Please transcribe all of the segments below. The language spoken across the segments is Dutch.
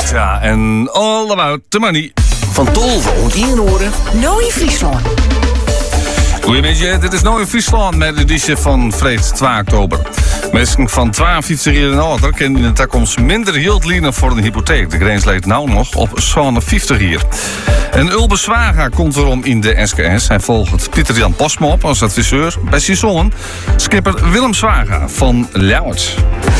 Ja, en all about the money. Van Tolve en Inhoren. Nooit Friesland. Goedemiddag, dit is Nooit Friesland met de editie van vrijdag 2 oktober. Mensen van 52 jaar en ouder kennen in de toekomst minder geld lenen voor een hypotheek. De grens ligt nou nog op 50 jaar. En Ulbe Swaga komt erom in de SKS. Hij volgt Pieter-Jan Posma op als adviseur bij zijn zoon, skipper Willem Swaga van Ljouwert.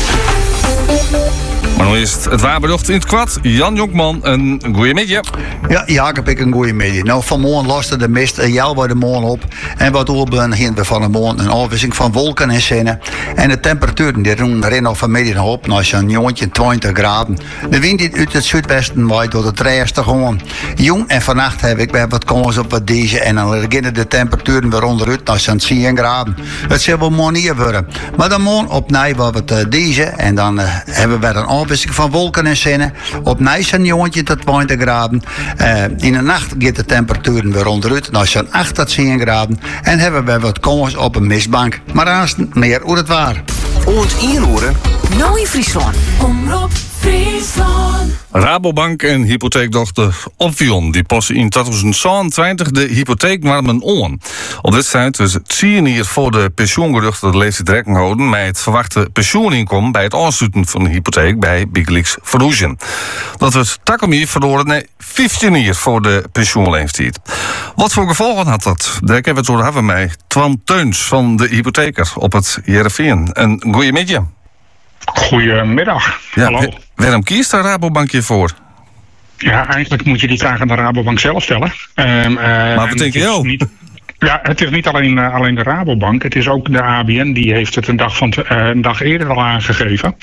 Maar nu is het waarbedocht in het kwad. Jan Jonkman, een goeiemiddag. Ja, Jacob, ik een goeiemiddag. Nou, vanmorgen loste de mist jou bij de morgen op. En wat oorbun ging we van de morgen een afwisseling van wolken en zinnen. En de temperaturen die rennen nog vanmiddag op naar zo'n jongetje 20 graden. De wind die uit het zuidwesten waait door het resten gewoon. Jong en vannacht heb ik weer wat kans op wat deze. En dan beginnen de temperaturen weer onderuit naar zo'n 10 graden. Het zal wel mooi worden. Maar dan morgen opnieuw wat deze. En dan hebben we weer een afwisseling van wolken en zinnen. Opnieuw zo'n jongetje tot 20 graden. In de nacht gaat de temperaturen weer onderuit naar zo'n 8 tot 10 graden. En hebben we wat kans op een mistbank. Maar aanstaan meer hoe het waar. Oort Inhoren. Nooit Friesland. Omroep Friesland. Rabobank en hypotheekdochter Opvion die passen in 2020 de hypotheeknormen aan. Op dit tijd is het zien hier voor de pensioengeruchten de leeftijd rekening houden met het verwachte pensioeninkomen bij het afsluiten van de hypotheek bij Biglix Verhoeven. Dat wordt takkelmier verloren naar 15 jaar voor de pensioenleeftijd. Wat voor gevolgen had dat? Daar hebben we het over hebben met Twan Teuns van de hypotheker op het Jereveen. Een goeiemiddag. Goedemiddag. Ja, hallo. Waarom kiest de Rabobank hiervoor? Ja, eigenlijk moet je die vraag aan de Rabobank zelf stellen. Maar wat denk je jou? Ja, het is niet alleen de Rabobank. Het is ook de ABN, die heeft het een dag eerder al aangegeven.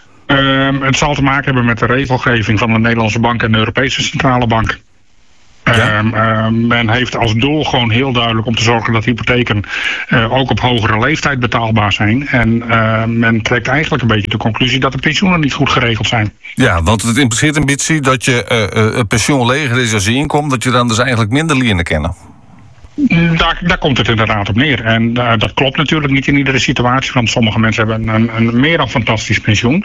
Het zal te maken hebben met de regelgeving van de Nederlandse Bank en de Europese Centrale Bank. Ja. Men heeft als doel gewoon heel duidelijk om te zorgen dat hypotheken ook op hogere leeftijd betaalbaar zijn. En men trekt eigenlijk een beetje de conclusie dat de pensioenen niet goed geregeld zijn. Ja, want het impliceert een beetje dat je een pensioen leger is als je inkomt, dat je dan dus eigenlijk minder lenen kennen. Daar komt het inderdaad op neer. En dat klopt natuurlijk niet in iedere situatie. Want sommige mensen hebben een meer dan fantastisch pensioen.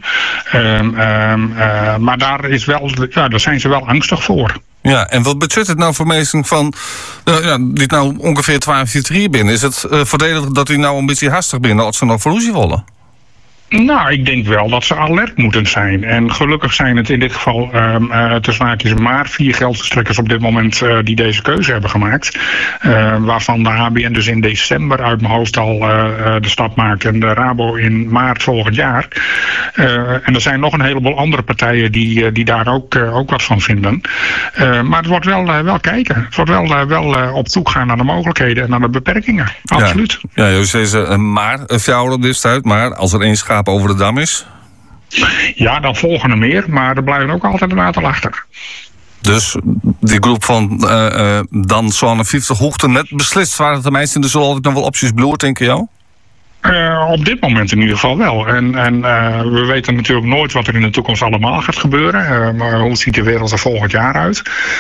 Maar daar zijn ze wel angstig voor. Ja, en wat betekent het nou voor mensen van die nou ongeveer 12 jaar binnen? Is het voordelig dat die nou een beetje hastig binnen als ze nog verliezen willen? Nou, ik denk wel dat ze alert moeten zijn. En gelukkig zijn het in dit geval tussen haakjes maar 4 geldverstrekkers op dit moment die deze keuze hebben gemaakt. Waarvan de ABN dus in december uit mijn hoofd al de stap maakt en de Rabo in maart volgend jaar. En er zijn nog een heleboel andere partijen die daar ook wat van vinden. Maar het wordt wel kijken. Het wordt wel op zoek gaan naar de mogelijkheden en naar de beperkingen. Absoluut. Ja, je zei maar fjouwer op dit stuit, maar als er één schaap over de dam is? Ja, dan volgen er meer, maar er blijven ook altijd een aantal achter. Dus die groep van dan zo'n 50 hoogte net beslist waren de meesten, dus zullen altijd nog wel opties bloeien, denk je jou? Op dit moment in ieder geval wel. En we weten natuurlijk nooit wat er in de toekomst allemaal gaat gebeuren. Maar hoe ziet de wereld er volgend jaar uit?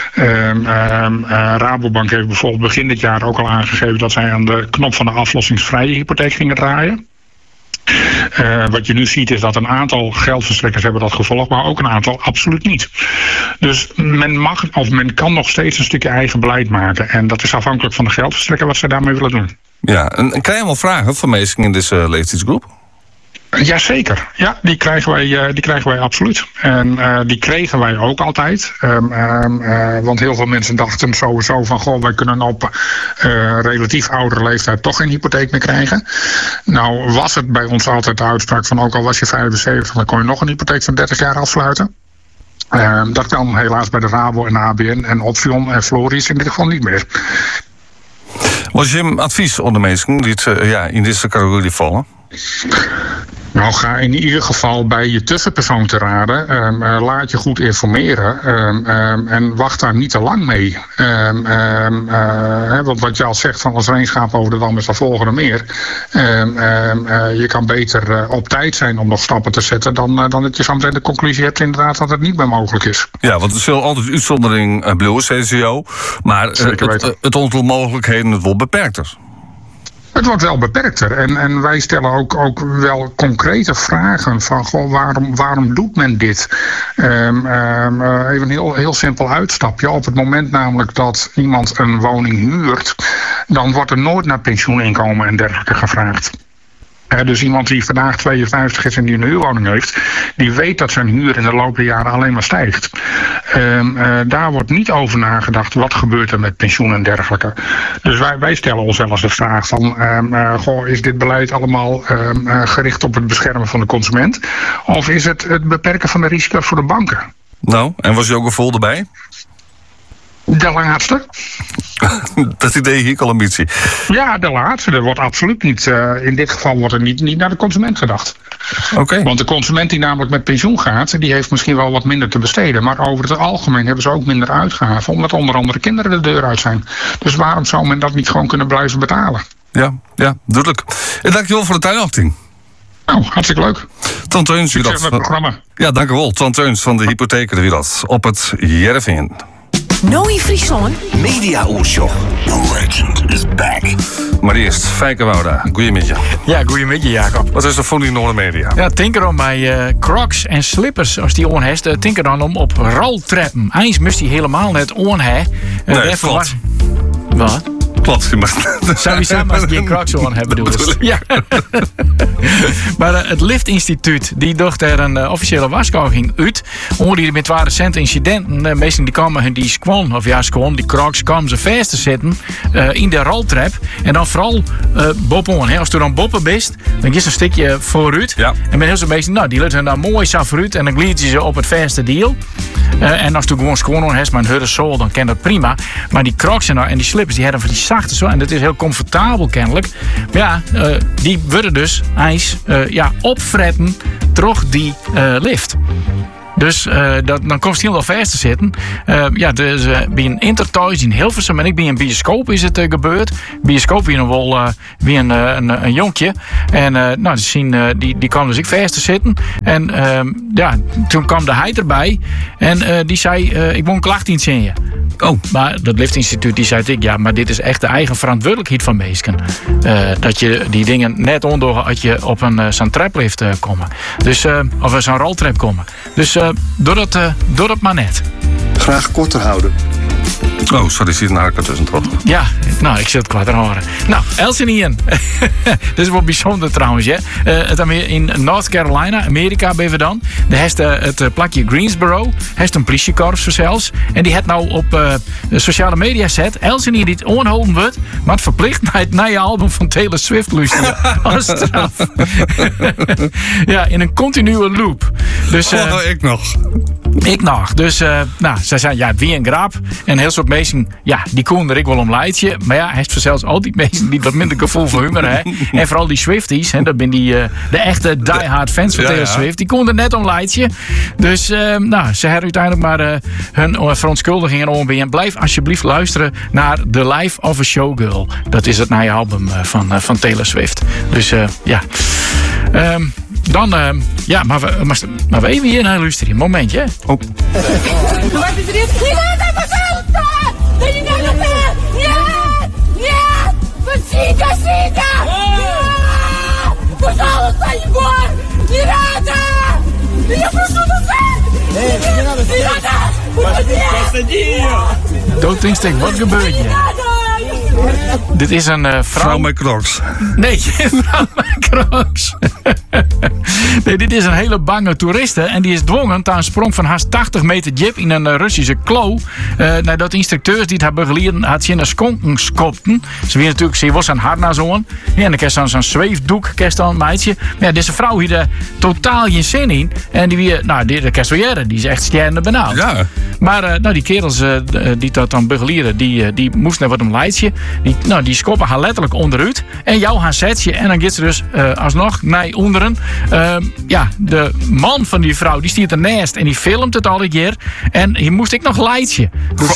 Rabobank heeft bijvoorbeeld begin dit jaar ook al aangegeven dat zij aan de knop van de aflossingsvrije hypotheek gingen draaien. Wat je nu ziet is dat een aantal geldverstrekkers hebben dat gevolgd, maar ook een aantal absoluut niet. Dus men kan nog steeds een stukje eigen beleid maken. En dat is afhankelijk van de geldverstrekker wat ze daarmee willen doen. Ja, en krijg je wel vragen van mensen in deze leeftijdsgroep? Jazeker, ja, die krijgen wij absoluut. En die kregen wij ook altijd. Want heel veel mensen dachten sowieso van, goh, wij kunnen op relatief oudere leeftijd toch geen hypotheek meer krijgen. Nou was het bij ons altijd de uitspraak van, ook al was je 75, dan kon je nog een hypotheek van 30 jaar afsluiten. Dat kan helaas bij de Rabo en de ABN en Opvion en Floris in dit geval niet meer. Was je advies onder mensen die in deze categorie vallen? Nou, ga in ieder geval bij je tussenpersoon te raden. Laat je goed informeren. En wacht daar niet te lang mee. Want wat je al zegt, van als er één schaap over de dam is, dan volgen er meer. Je kan beter op tijd zijn om nog stappen te zetten dan dat je zo meteen de conclusie hebt inderdaad dat het niet meer mogelijk is. Ja, want er zullen altijd uitzondering blijven, CCO. Maar het aantal mogelijkheden is wel beperkter. Het wordt wel beperkter. En wij stellen ook wel concrete vragen van waarom doet men dit? Even een heel simpel uitstapje. Op het moment namelijk dat iemand een woning huurt, dan wordt er nooit naar pensioeninkomen en dergelijke gevraagd. Dus iemand die vandaag 52 is en die een huurwoning heeft, die weet dat zijn huur in de loop der jaren alleen maar stijgt. Daar wordt niet over nagedacht wat gebeurt er met pensioen en dergelijke. Dus wij stellen ons wel eens de vraag van, is dit beleid allemaal gericht op het beschermen van de consument? Of is het beperken van de risico's voor de banken? Nou, en was je ook een vol erbij? De laatste. Dat idee hier al ambitie. Ja, de laatste. Er wordt absoluut niet. In dit geval wordt er niet naar de consument gedacht. Oké. Want de consument die namelijk met pensioen gaat, die heeft misschien wel wat minder te besteden. Maar over het algemeen hebben ze ook minder uitgaven, omdat onder andere kinderen de deur uit zijn. Dus waarom zou men dat niet gewoon kunnen blijven betalen? Ja, duidelijk. En dankjewel voor de tuinachting. Nou, hartstikke leuk. Ton Teuns, Succes met het programma. Ja, dankjewel. Ton Teuns van de Hypotheker de Wereld op het Jereveen. Nooit Friesland. Media Oershow. The legend is back. Maar eerst, Fijke Wouda. Goedemiddag. Ja, goedemiddag Jacob. Wat is er voor die Noord Media? Ja, tinker dan bij Crocs en slippers, als die onhest, tinker dan om op roltreppen. Eens moest hij helemaal net onhe. Nee, klopt. Wat? Klopt. Sowieso als je geen Crocs on hebben bedoeld. Ja. Maar het Liftinstituut die dacht er een officiële waarschuwing uit. Onder die met recente incidenten. Meestal die kwamen die die Crocs kwamen ze vast te zitten in de roltrap. En dan vooral boppen. Als je dan boppen bent, dan is een stukje vooruit. Ja. En met heel zo'n beetje, die laten dan mooi zo vooruit. En dan glieden ze op het vaste deel. En als je gewoon schoon hebt, maar een hurre zool, dan kan dat prima. Maar die Crocs en die slippers, die hebben van die zachte zo. En dat is heel comfortabel kennelijk. Maar ja, die worden dus ijs opfretten door die lift. Dus dan komt het heel vast te zitten. Dus bij een Intertoys in Hilversum en ik bij een bioscoop is het gebeurd. Bioscoop weer een jonkje. En die kwam dus ik vast te zitten. En toen kwam de heid erbij. En die zei, ik woon klacht in je. Oh. Maar dat Liftinstituut die zei maar dit is echt de eigen verantwoordelijkheid van mensen. Dat je die dingen net onder als je op zo'n traplift komen. Dus, of zo'n roltrap komen. Dus doe dat maar net. Graag korter houden. Oh, sorry, zit een haak ertussen toch? Ja, ik zit het kwarter horen. Nou, Elsenien. Dit is wel bijzonder trouwens, hè. In North Carolina, Amerika ben we dan. Daar heeft het plakje Greensboro. Heeft een politiekorps zelfs. En die heeft nou op sociale media zet. Elsenien die het onhouden wordt, maar het verplicht naar het nieuwe album van Taylor Swift luisteren. Als straf. Ja, in een continue loop. Dus, ik nog. Ik nog. Dus, zij zei, wie een grap. En heel soort mensen, die konden er ik wel om leidje. Maar hij heeft zelfs al die mensen die wat minder gevoel voor humor hebben. En vooral die Swifties, dat zijn de echte diehard fans van Taylor Swift. Die konden er net om leidje. Dus, ze hebben uiteindelijk maar hun verontschuldigingen om. En blijf alsjeblieft luisteren naar The Life of a Showgirl. Dat is het nieuwe album van Taylor Swift. Dus, dan, maar we even hier naar luisteren. Een momentje. Oh. Пожалуйста, Егор! Не надо! Я прошу назад! Не надо! Посади ее! Doodinkstinct, wat gebeurt je? Dit is een vrouw met Crocs. Nee, vrouw met Crocs. Nee, dit is een hele bange toeriste. En die is dwongen aan een sprong van haast 80 meter jip in een Russische klo. Nadat instructeurs die het hebben geleerd, had ze in een skonken skopten. Ze was een harnas aan. Ja, en dan kerst dan zo'n zweefdoek, kerst dan een meidje. Maar ja, deze vrouw hier er totaal geen zin in. En die kerst wel jaren. Die is echt stjerne benauwd. Ja. Maar die kerels die dat dan begeleiden, die moesten naar wat een leidje. Die skoppen haar letterlijk onderuit. En jou haar zetje. En dan gaat ze dus alsnog naar bij onderen. De man van die vrouw die stiert ernaast en die filmt het al een keer. En hier moest ik nog leidje.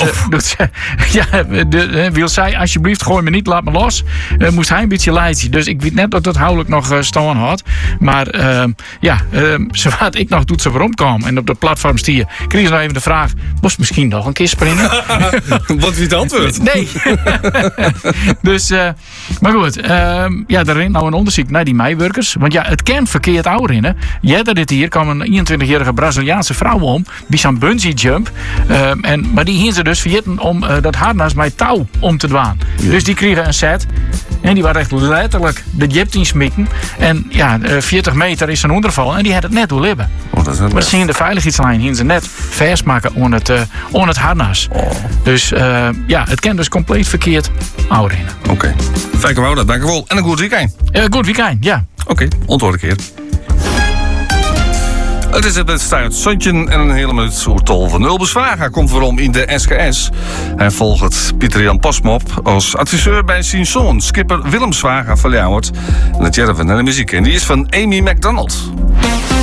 Wil zij alsjeblieft gooi me niet, laat me los. Moest hij een beetje leidje. Dus ik weet net dat het huwelijk nog staan had. Maar zowaar ik nog doet ze waarom kwam en op de platform stier, kreeg ze nou even de vraag: moest misschien nog een keer springen? Wat wie het antwoord? Nee. Dus, maar goed. Er rent nou een onderzoek naar die meiwerkers. Want het kan verkeerd ouder in. Dit hier kwam een 21-jarige Braziliaanse vrouw om. Die zo'n bungee jump. Maar die hingen ze dus vergeten om dat harnas met touw om te dwaan. Ja. Dus die kregen een set. En die waren echt letterlijk de jep in smikken. En 40 meter is een onderval. En die had het net hoe libben. Maar ze de veiligheidslijn hingen ze net vastmaken on het harnas. Oh. Dus het kan dus compleet verkeerd ouder in. Oké. Fijke Wouda, dank u wel. En een goed weekend. Goed weekend, ja. Oké, onthoor een keer. Het is het stuit Sontje en een hele minuut voor 12 van Ulbus Vraga komt waarom in de SKS. Hij volgt Pieter-Jan Pasmop als adviseur bij zijn zoon, skipper Willem Zwaga van Ljouwert. En het jerven en de muziek. En die is van Amy McDonald.